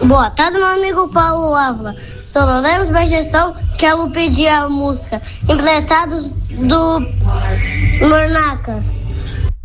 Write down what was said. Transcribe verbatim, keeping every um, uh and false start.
Boa tarde, meu amigo Paulo Ávila. Sou Lourenço da Gestão, quero pedir a música Emprestados do Mornacas.